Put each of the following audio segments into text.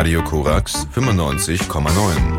Radio Korax 95,9.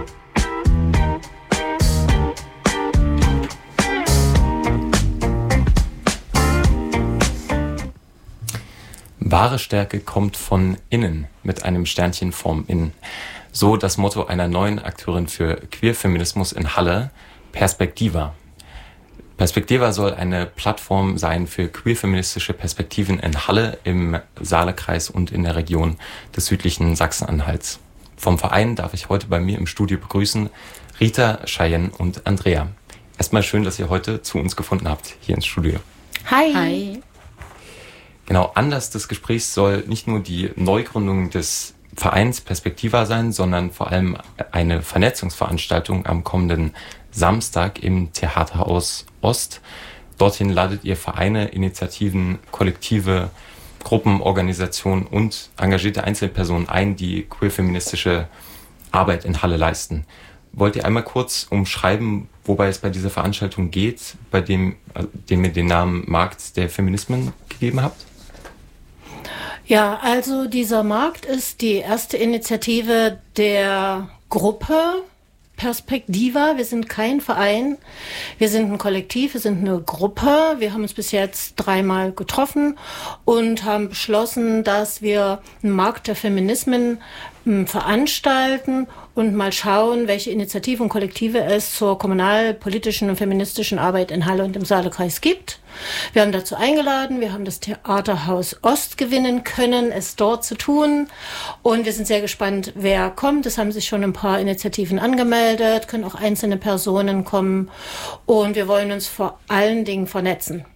Wahre Stärke kommt von innen mit einem Sternchen vorm Innen. So das Motto einer neuen Akteurin für Queerfeminismus in Halle, Perspektiva. Perspektiva soll eine Plattform sein für queerfeministische Perspektiven in Halle, im Saalekreis und in der Region des südlichen Sachsen-Anhalts. Vom Verein darf ich heute bei mir im Studio begrüßen Rita, Cheyenne und Andrea. Erstmal schön, dass ihr heute zu uns gefunden habt, hier ins Studio. Hi. Hi. Genau, Anlass des Gesprächs soll nicht nur die Neugründung des Vereins Perspektiva sein, sondern vor allem eine Vernetzungsveranstaltung am kommenden Samstag im Theaterhaus Ost. Dorthin ladet ihr Vereine, Initiativen, Kollektive, Gruppen, Organisationen und engagierte Einzelpersonen ein, die queerfeministische Arbeit in Halle leisten. Wollt ihr einmal kurz umschreiben, wobei es bei dieser Veranstaltung geht, bei dem ihr den Namen Markt der Feminismen gegeben habt? Ja, also dieser Markt ist die erste Initiative der Gruppe Perspektiva. Wir sind kein Verein, wir sind ein Kollektiv, wir sind eine Gruppe. Wir haben uns bis jetzt 3-mal getroffen und haben beschlossen, dass wir einen Markt der Feminismen veranstalten und mal schauen, welche Initiativen und Kollektive es zur kommunalpolitischen und feministischen Arbeit in Halle und im Saalekreis gibt. Wir haben dazu eingeladen, wir haben das Theaterhaus Ost gewinnen können, es dort zu tun, und wir sind sehr gespannt, wer kommt. Es haben sich schon ein paar Initiativen angemeldet, können auch einzelne Personen kommen, und wir wollen uns vor allen Dingen vernetzen.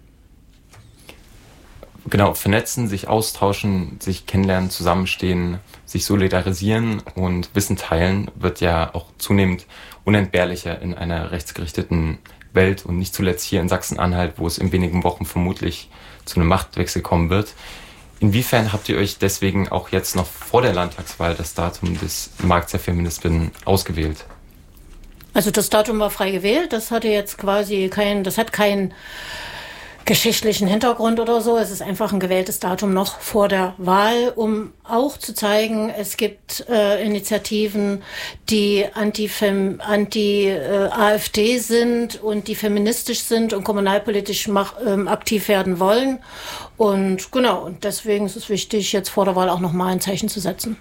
Genau, vernetzen, sich austauschen, sich kennenlernen, zusammenstehen, sich solidarisieren und Wissen teilen wird ja auch zunehmend unentbehrlicher in einer rechtsgerichteten Welt und nicht zuletzt hier in Sachsen-Anhalt, wo es in wenigen Wochen vermutlich zu einem Machtwechsel kommen wird. Inwiefern habt ihr euch deswegen auch jetzt noch vor der Landtagswahl das Datum des Markts der Feministinnen ausgewählt? Also das Datum war frei gewählt, das hatte jetzt quasi keinen geschichtlichen Hintergrund oder so. Es ist einfach ein gewähltes Datum noch vor der Wahl, um auch zu zeigen, es gibt Initiativen, die anti-AfD sind und die feministisch sind und kommunalpolitisch aktiv werden wollen. Und genau, und deswegen ist es wichtig, jetzt vor der Wahl auch nochmal ein Zeichen zu setzen.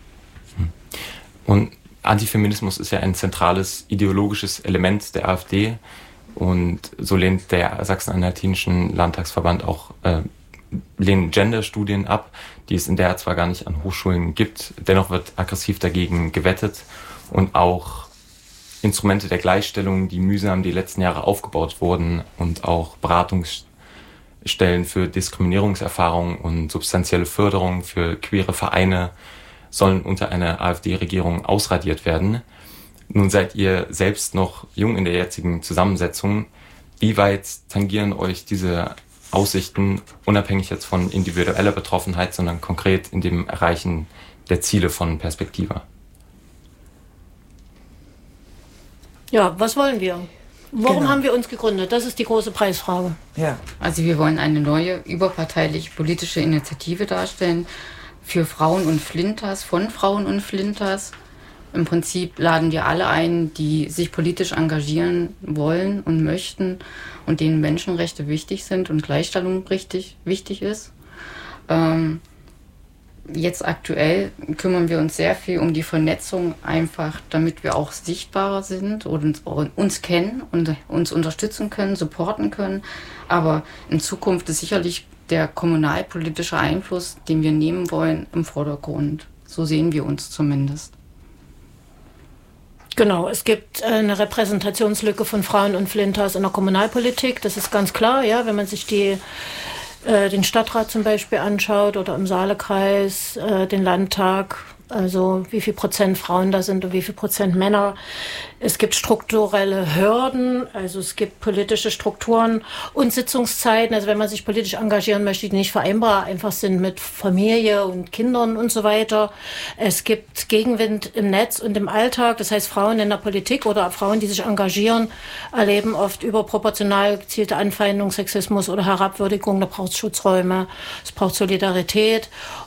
Und Antifeminismus ist ja ein zentrales ideologisches Element der AfD. Und so lehnt der Sachsen-Anhaltinischen Landtagsverband auch Genderstudien ab, die es in der zwar gar nicht an Hochschulen gibt. Dennoch wird aggressiv dagegen gewettet und auch Instrumente der Gleichstellung, die mühsam die letzten Jahre aufgebaut wurden, und auch Beratungsstellen für Diskriminierungserfahrung und substanzielle Förderung für queere Vereine sollen unter einer AfD-Regierung ausradiert werden. Nun seid ihr selbst noch jung in der jetzigen Zusammensetzung. Wie weit tangieren euch diese Aussichten, unabhängig jetzt von individueller Betroffenheit, sondern konkret in dem Erreichen der Ziele von Perspektiva? Ja, was wollen wir? Warum haben wir uns gegründet? Das ist die große Preisfrage. Ja, also wir wollen eine neue überparteilich politische Initiative darstellen für Frauen und Flinters, von Frauen und Flinters. Im Prinzip laden wir alle ein, die sich politisch engagieren wollen und möchten und denen Menschenrechte wichtig sind und Gleichstellung richtig wichtig ist. Jetzt aktuell kümmern wir uns sehr viel um die Vernetzung, einfach damit wir auch sichtbarer sind und uns kennen und uns unterstützen können, supporten können. Aber in Zukunft ist sicherlich der kommunalpolitische Einfluss, den wir nehmen wollen, im Vordergrund. So sehen wir uns zumindest. Genau, es gibt eine Repräsentationslücke von Frauen und Flinters in der Kommunalpolitik, das ist ganz klar, ja, wenn man sich den Stadtrat zum Beispiel anschaut oder im Saalekreis, den Landtag, also wie viel Prozent Frauen da sind und wie viel Prozent Männer. Es gibt strukturelle Hürden, also es gibt politische Strukturen und Sitzungszeiten, also wenn man sich politisch engagieren möchte, die nicht vereinbar einfach sind mit Familie und Kindern und so weiter. Es gibt Gegenwind im Netz und im Alltag, das heißt Frauen in der Politik oder Frauen, die sich engagieren, erleben oft überproportional gezielte Anfeindung, Sexismus oder Herabwürdigung. Da braucht es Schutzräume, es braucht Solidarität.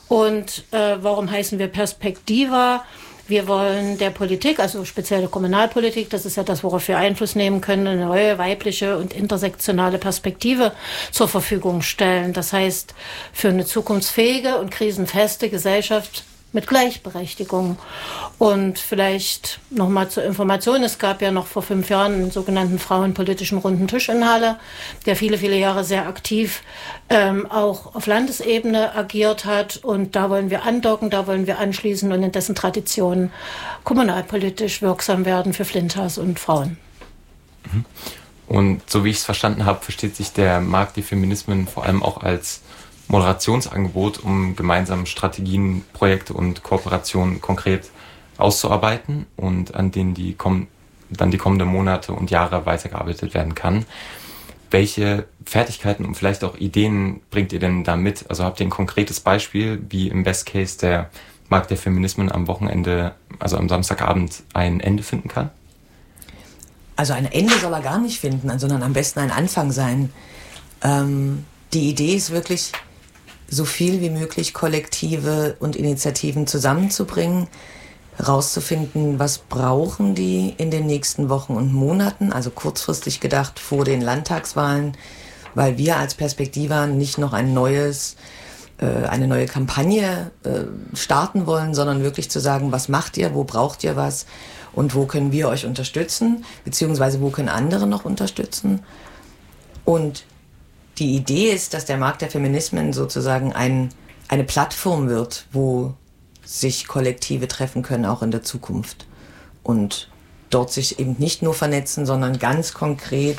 Und warum heißen wir Perspektiva? Wir wollen der Politik, also speziell der Kommunalpolitik, das ist ja das, worauf wir Einfluss nehmen können, eine neue weibliche und intersektionale Perspektive zur Verfügung stellen. Das heißt, für eine zukunftsfähige und krisenfeste Gesellschaft mit Gleichberechtigung. Und vielleicht nochmal zur Information, es gab ja noch vor 5 Jahren einen sogenannten Frauenpolitischen Runden Tisch in Halle, der viele, viele Jahre sehr aktiv auch auf Landesebene agiert hat. Und da wollen wir andocken, da wollen wir anschließen und in dessen Tradition kommunalpolitisch wirksam werden für Flintas und Frauen. Und so wie ich es verstanden habe, versteht sich der Markt die Feminismen vor allem auch als Moderationsangebot, um gemeinsam Strategien, Projekte und Kooperationen konkret auszuarbeiten und an denen dann die kommenden Monate und Jahre weitergearbeitet werden kann. Welche Fertigkeiten und vielleicht auch Ideen bringt ihr denn da mit? Also habt ihr ein konkretes Beispiel, wie im Best Case der Markt der Feminismen am Wochenende, also am Samstagabend, ein Ende finden kann? Also ein Ende soll er gar nicht finden, sondern am besten ein Anfang sein. Die Idee ist wirklich, so viel wie möglich Kollektive und Initiativen zusammenzubringen, herauszufinden, was brauchen die in den nächsten Wochen und Monaten, also kurzfristig gedacht vor den Landtagswahlen, weil wir als Perspektiva nicht noch eine neue Kampagne starten wollen, sondern wirklich zu sagen, was macht ihr, wo braucht ihr was und wo können wir euch unterstützen, beziehungsweise wo können andere noch unterstützen. Und die Idee ist, dass der Markt der Feminismen sozusagen eine Plattform wird, wo sich Kollektive treffen können, auch in der Zukunft. Und dort sich eben nicht nur vernetzen, sondern ganz konkret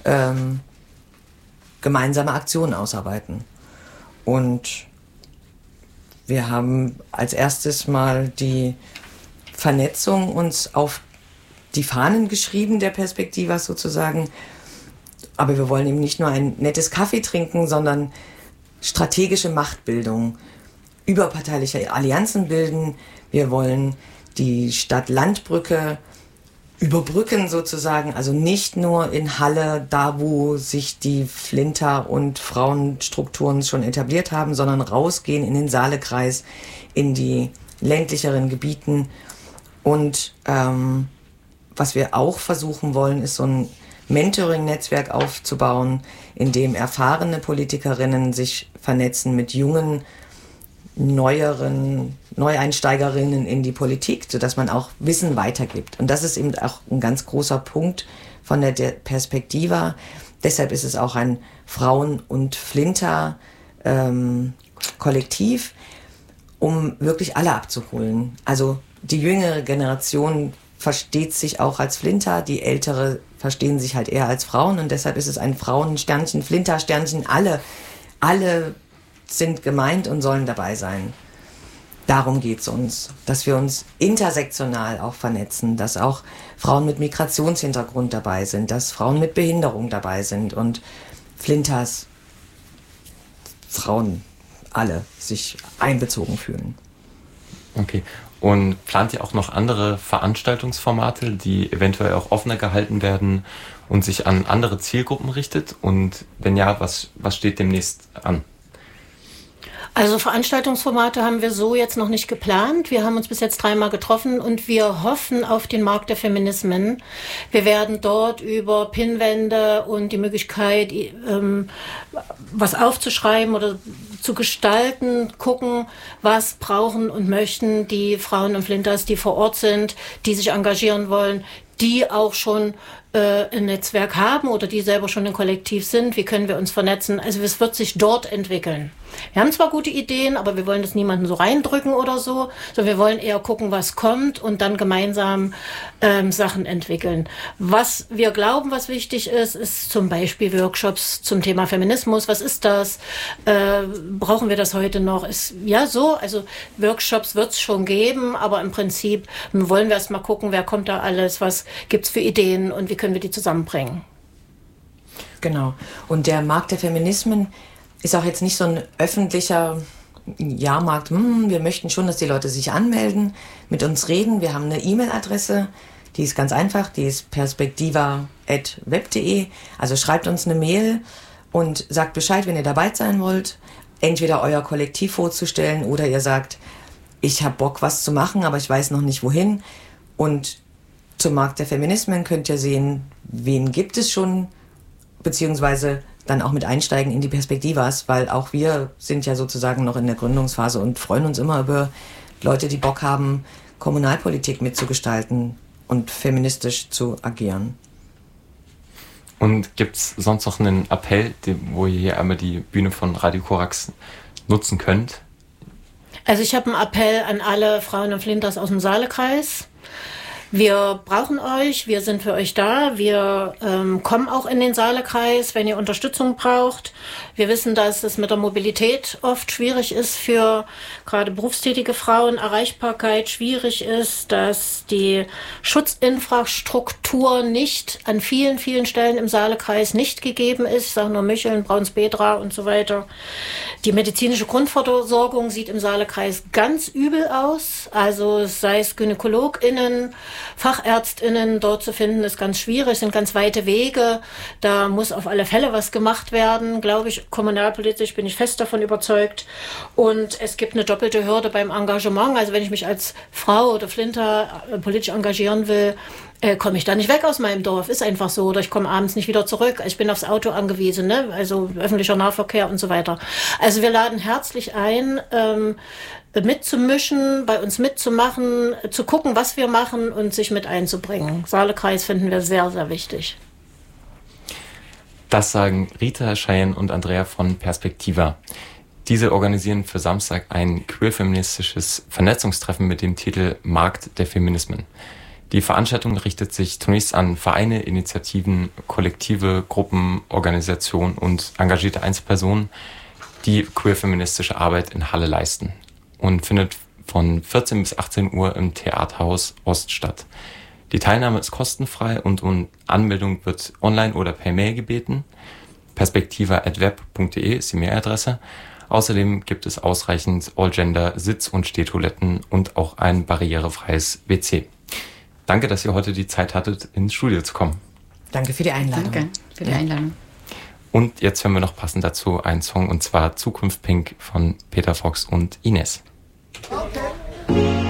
gemeinsame Aktionen ausarbeiten. Und wir haben als erstes mal die Vernetzung uns auf die Fahnen geschrieben, der Perspektiva sozusagen. Aber wir wollen eben nicht nur ein nettes Kaffee trinken, sondern strategische Machtbildung, überparteiliche Allianzen bilden. Wir wollen die Stadt-Land-Brücke überbrücken sozusagen, also nicht nur in Halle, da wo sich die Flinter- und Frauenstrukturen schon etabliert haben, sondern rausgehen in den Saalekreis, in die ländlicheren Gebieten. Und was wir auch versuchen wollen, ist so ein Mentoring-Netzwerk aufzubauen, in dem erfahrene Politikerinnen sich vernetzen mit jungen, Neueinsteigerinnen in die Politik, sodass man auch Wissen weitergibt. Und das ist eben auch ein ganz großer Punkt von der Perspektiva. Deshalb ist es auch ein Frauen- und Flinter-Kollektiv, um wirklich alle abzuholen. Also die jüngere Generation versteht sich auch als Flinter, die ältere verstehen sich halt eher als Frauen und deshalb ist es ein Frauensternchen, Flintersternchen, alle sind gemeint und sollen dabei sein. Darum geht's uns, dass wir uns intersektional auch vernetzen, dass auch Frauen mit Migrationshintergrund dabei sind, dass Frauen mit Behinderung dabei sind und Flinters, Frauen, alle sich einbezogen fühlen. Okay. Und plant ihr auch noch andere Veranstaltungsformate, die eventuell auch offener gehalten werden und sich an andere Zielgruppen richtet? Und wenn ja, was steht demnächst an? Also Veranstaltungsformate haben wir so jetzt noch nicht geplant. Wir haben uns bis jetzt 3-mal getroffen und wir hoffen auf den Markt der Feminismen. Wir werden dort über Pinnwände und die Möglichkeit, was aufzuschreiben oder zu gestalten, gucken, was brauchen und möchten die Frauen und Flinters, die vor Ort sind, die sich engagieren wollen, die auch schon ein Netzwerk haben oder die selber schon ein Kollektiv sind. Wie können wir uns vernetzen? Also es wird sich dort entwickeln. Wir haben zwar gute Ideen, aber wir wollen das niemanden so reindrücken oder so, sondern wir wollen eher gucken, was kommt und dann gemeinsam Sachen entwickeln. Was wir glauben, was wichtig ist, ist zum Beispiel Workshops zum Thema Feminismus. Was ist das? Brauchen wir das heute noch? Also Workshops wird es schon geben, aber im Prinzip wollen wir erst mal gucken, wer kommt da alles, was gibt's für Ideen und wie können wir die zusammenbringen. Genau. Und der Markt der Feminismen ist auch jetzt nicht so ein öffentlicher Jahrmarkt. Wir möchten schon, dass die Leute sich anmelden, mit uns reden. Wir haben eine E-Mail-Adresse, die ist ganz einfach, die ist perspektiva@web.de. Also schreibt uns eine Mail und sagt Bescheid, wenn ihr dabei sein wollt. entweder euer Kollektiv vorzustellen oder ihr sagt, ich habe Bock, was zu machen, aber ich weiß noch nicht wohin. Und zum Markt der Feminismen könnt ihr sehen, wen gibt es schon, beziehungsweise dann auch mit einsteigen in die Perspektivas, weil auch wir sind ja sozusagen noch in der Gründungsphase und freuen uns immer über Leute, die Bock haben, Kommunalpolitik mitzugestalten und feministisch zu agieren. Und gibt es sonst noch einen Appell, wo ihr hier einmal die Bühne von Radio Korax nutzen könnt? Also ich habe einen Appell an alle Frauen und Flinters aus dem Saalekreis. Wir brauchen euch, wir sind für euch da, wir kommen auch in den Saalekreis, wenn ihr Unterstützung braucht. Wir wissen, dass es mit der Mobilität oft schwierig ist für gerade berufstätige Frauen, Erreichbarkeit schwierig ist, dass die Schutzinfrastruktur nicht an vielen, vielen Stellen im Saalekreis nicht gegeben ist. Ich sage nur Mücheln, Braunsbedra und so weiter. Die medizinische Grundversorgung sieht im Saalekreis ganz übel aus, also sei es GynäkologInnen, FachärztInnen dort zu finden, ist ganz schwierig, sind ganz weite Wege. Da muss auf alle Fälle was gemacht werden, glaube ich. Kommunalpolitisch bin ich fest davon überzeugt. Und es gibt eine doppelte Hürde beim Engagement. Also wenn ich mich als Frau oder Flinter politisch engagieren will, komme ich da nicht weg aus meinem Dorf. Ist einfach so. Oder ich komme abends nicht wieder zurück. Ich bin aufs Auto angewiesen, ne? Also öffentlicher Nahverkehr und so weiter. Also wir laden herzlich ein, mitzumischen, bei uns mitzumachen, zu gucken, was wir machen und sich mit einzubringen. Saalekreis finden wir sehr, sehr wichtig. Das sagen Rita, Cheyenne und Andrea von Perspektiva. Diese organisieren für Samstag ein queer-feministisches Vernetzungstreffen mit dem Titel Markt der Feminismen. Die Veranstaltung richtet sich zunächst an Vereine, Initiativen, Kollektive, Gruppen, Organisationen und engagierte Einzelpersonen, die queer-feministische Arbeit in Halle leisten, und findet von 14 bis 18 Uhr im Theaterhaus Ost statt. Die Teilnahme ist kostenfrei und um Anmeldung wird online oder per Mail gebeten. perspektiva@web.de ist die Mailadresse. Außerdem gibt es ausreichend All-Gender Sitz- und Stehtoiletten und auch ein barrierefreies WC. Danke, dass ihr heute die Zeit hattet, ins Studio zu kommen. Danke für die Einladung. Danke für die Einladung. Und jetzt hören wir noch passend dazu einen Song, und zwar Zukunft Pink von Peter Fox und Ines.